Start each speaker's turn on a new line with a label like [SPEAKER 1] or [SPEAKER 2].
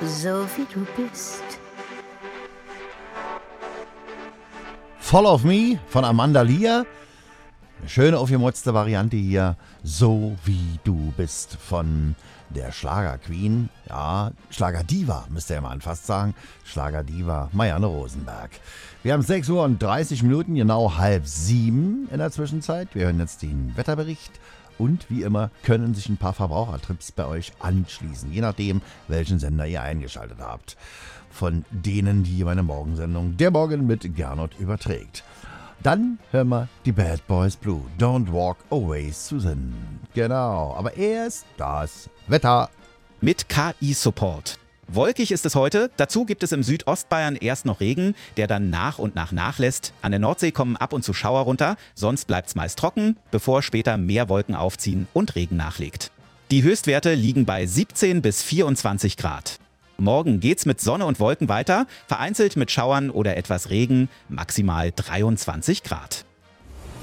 [SPEAKER 1] so wie du bist.
[SPEAKER 2] Fall of Me von Amanda Lear. Eine schöne aufgemotzte Variante hier. So wie du bist von der Schlagerqueen. Ja, Schlagerdiva müsste man fast sagen. Schlagerdiva Marianne Rosenberg. Wir haben 6:30 Uhr, genau 6:30 in der Zwischenzeit. Wir hören jetzt den Wetterbericht. Und wie immer können sich ein paar Verbrauchertipps bei euch anschließen, je nachdem, welchen Sender ihr eingeschaltet habt. Von denen, die meine Morgensendung Der Morgen mit Gernot überträgt. Dann hören wir die Bad Boys Blue. Don't Walk Away, Susan. Genau, aber erst das Wetter.
[SPEAKER 3] Mit KI-Support. Wolkig ist es heute, dazu gibt es im Südostbayern erst noch Regen, der dann nach und nach nachlässt. An der Nordsee kommen ab und zu Schauer runter, sonst bleibt es meist trocken, bevor später mehr Wolken aufziehen und Regen nachlegt. Die Höchstwerte liegen bei 17 bis 24 Grad. Morgen geht's mit Sonne und Wolken weiter, vereinzelt mit Schauern oder etwas Regen, maximal 23 Grad.